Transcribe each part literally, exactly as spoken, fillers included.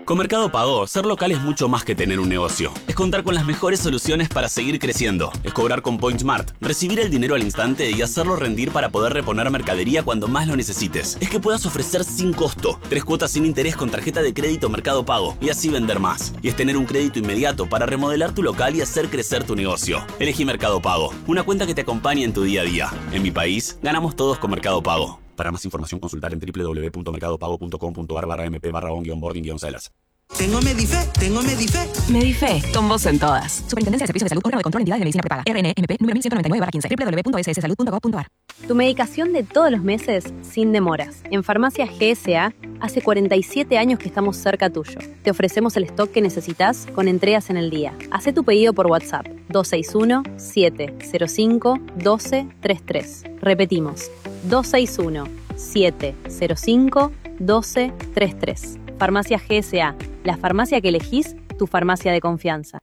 Con Mercado Pago, ser local es mucho más que tener un negocio. Es contar con las mejores soluciones para seguir creciendo. Es cobrar con PointSmart, recibir el dinero al instante y hacerlo rendir para poder reponer mercadería cuando más lo necesites. Es que puedas ofrecer sin costo, tres cuotas sin interés con tarjeta de crédito Mercado Pago y así vender más. Y es tener un crédito inmediato para remodelar tu local y hacer crecer tu negocio. Elegí Mercado Pago, una cuenta que te acompañe en tu día a día. En mi país, ganamos todos con Mercado Pago. Para más información, consultar en doble u doble u doble u punto mercado pago punto com punto a r barra m p barra on guión boarding guión celas. Tengo Medife, tengo Medife. Medife, con vos en todas. Superintendencia de Servicios de Salud, órgano de control, entidades de medicina prepaga. R N M P número mil ciento noventa y nueve barra quince. doble u doble u doble u punto s s salud punto gov punto a r. Tu medicación de todos los meses sin demoras. En Farmacia G S A, hace cuarenta y siete años que estamos cerca tuyo. Te ofrecemos el stock que necesitas con entregas en el día. Hacé tu pedido por WhatsApp dos seis uno, siete cero cinco, uno dos tres tres. Repetimos, dos seis uno, siete cero cinco, uno dos tres tres. Farmacia G S A, la farmacia que elegís, tu farmacia de confianza.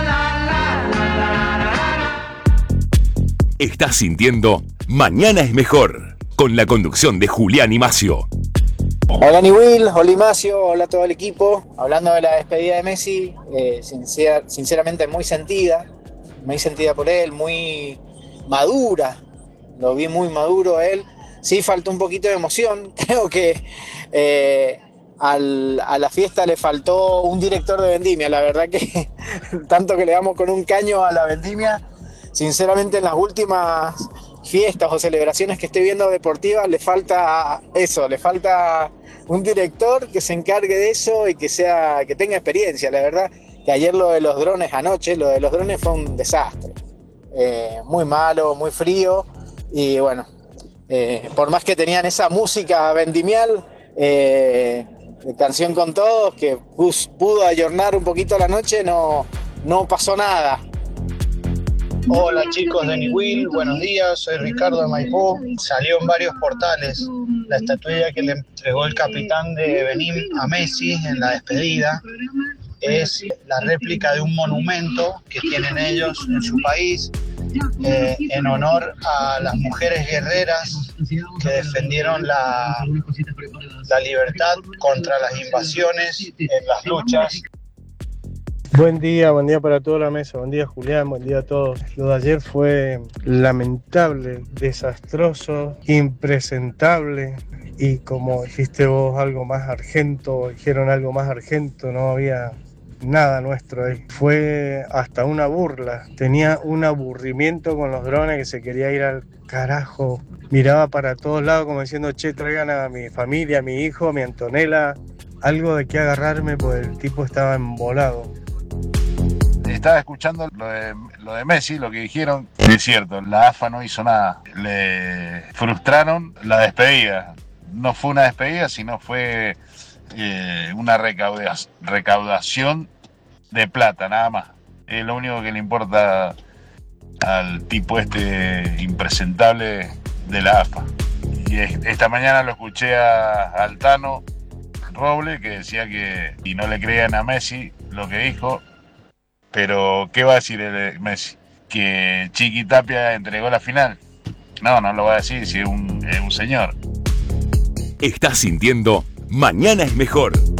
Estás sintiendo Mañana es Mejor, con la conducción de Julián Imacio. Hola Niwil, hola Imacio, hola todo el equipo. Hablando de la despedida de Messi, eh, sincer, sinceramente muy sentida, muy sentida por él, muy madura, lo vi muy maduro a él. Sí, faltó un poquito de emoción, creo que eh, al, a la fiesta le faltó un director de vendimia, la verdad que tanto que le damos con un caño a la vendimia, sinceramente en las últimas fiestas o celebraciones que estoy viendo deportivas le falta eso, le falta un director que se encargue de eso y que sea, que tenga experiencia. La verdad que ayer lo de los drones, anoche lo de los drones fue un desastre, eh, muy malo, muy frío y bueno, eh, por más que tenían esa música vendimial, eh, de Canción con Todos, que pudo ayornar un poquito la noche, no, no pasó nada. Hola chicos de Niwil, buenos días, soy Ricardo de Maipú. Salió en varios portales la estatuilla que le entregó el capitán de Benín a Messi en la despedida. Es la réplica de un monumento que tienen ellos en su país eh, en honor a las mujeres guerreras que defendieron la, la libertad contra las invasiones en las luchas. Buen día, buen día para toda la mesa, buen día Julián, buen día a todos. Lo de ayer fue lamentable, desastroso, impresentable y como dijiste vos algo más argento, dijeron algo más argento, no había nada nuestro ahí. Fue hasta una burla, tenía un aburrimiento con los drones que se quería ir al carajo. Miraba para todos lados como diciendo, che, traigan a mi familia, a mi hijo, a mi Antonella, algo de qué agarrarme, pues el tipo estaba embolado. Estaba escuchando lo de, lo de Messi, lo que dijeron, es cierto, la A F A no hizo nada, le frustraron la despedida, no fue una despedida, sino fue eh, una recauda, recaudación de plata, nada más, es lo único que le importa al tipo este impresentable de la A F A. Y esta mañana lo escuché a Altano Roble, que decía que y no le creían a Messi lo que dijo. Pero, ¿qué va a decir el Messi? ¿Que Chiqui Tapia entregó la final? No, no lo va a decir, si es un, es un señor. Estás sintiendo Mañana es Mejor.